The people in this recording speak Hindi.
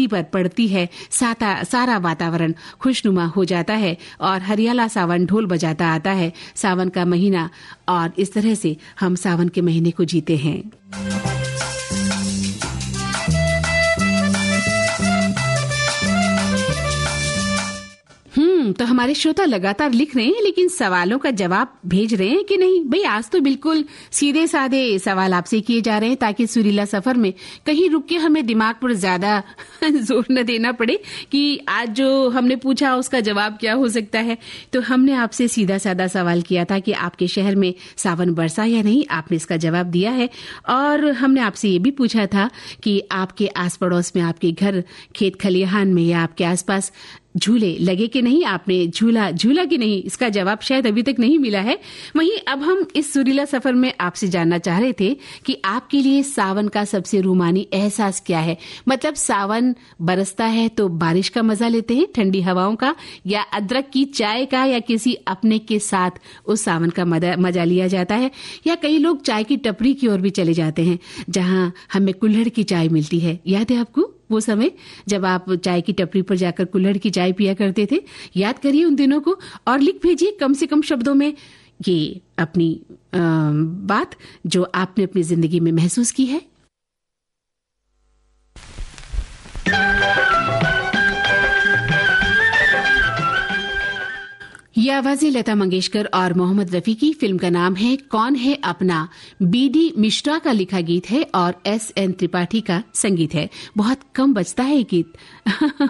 पर पड़ती है सारा वातावरण खुशनुमा हो जाता है और हरियाला सावन ढोल बजाता आता है, सावन का महीना, और इस तरह से हम सावन के महीने को जीते हैं। तो हमारे श्रोता लगातार लिख रहे हैं, लेकिन सवालों का जवाब भेज रहे हैं कि नहीं? भाई आज तो बिल्कुल सीधे साधे सवाल आपसे किए जा रहे हैं ताकि सुरीला सफर में कहीं रुक के हमें दिमाग पर ज्यादा जोर न देना पड़े कि आज जो हमने पूछा उसका जवाब क्या हो सकता है। तो हमने आपसे सीधा साधा सवाल किया था कि आपके शहर में सावन बरसा या नहीं, आपने इसका जवाब दिया है। और हमने आपसे ये भी पूछा था कि आपके आस पड़ोस में, आपके घर, खेत खलिहान में या आपके आसपास झूले लगे कि नहीं, आपने झूला कि नहीं, इसका जवाब शायद अभी तक नहीं मिला है। वहीं अब हम इस सुरीला सफर में आपसे जानना चाह रहे थे कि आपके लिए सावन का सबसे रूमानी एहसास क्या है। मतलब सावन बरसता है तो बारिश का मजा लेते हैं, ठंडी हवाओं का, या अदरक की चाय का, या किसी अपने के साथ उस सावन का मजा लिया जाता है, या कई लोग चाय की टपरी की ओर भी चले जाते हैं जहां हमें कुल्हड़ की चाय मिलती है। याद है आपको वो समय जब आप चाय की टपरी पर जाकर कुल्हड़ की चाय पिया करते थे? याद करिए उन दिनों को और लिख भेजिए कम से कम शब्दों में ये अपनी बात जो आपने अपनी जिंदगी में महसूस की है। ये आवाजें लता मंगेशकर और मोहम्मद रफी की। फिल्म का नाम है कौन है अपना। बीडी मिश्रा का लिखा गीत है और SN त्रिपाठी का संगीत है। बहुत कम बजता है ये गीत।